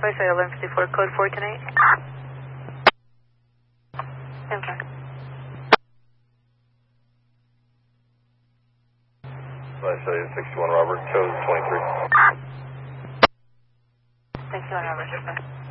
Voice 1154, code 410-8. Okay. Voice 61 Robert, chose 23. 61 Robert, okay.